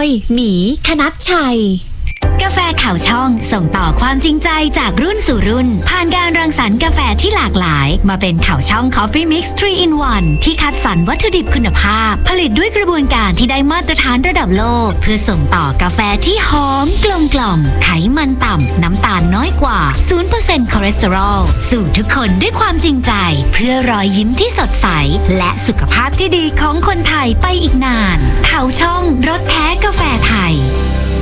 ยหมีคณัชชัยกาแฟข่าวช่องส่งต่อความจริงใจจากรุ่นสู่รุ่นผ่านการรังสรรค์กาแฟที่หลากหลายมาเป็นข่าวช่อง Coffee Mix 3 in 1ที่คัดสรรวัตถุดิบคุณภาพผลิตด้วยกระบวนการที่ได้มาตรฐานระดับโลกเพื่อส่งต่อกาแฟที่หอมกลมกล่อมไขมันต่ำน้ำตาลน้อยกว่า 0% คอเลสเตอรอลสู่ทุกคนด้วยความจริงใจเพื่อรอยยิ้มที่สดใสและสุขภาพที่ดีของคนไทยไปอีกนานข่าวช่องรสแท้กาแฟไทย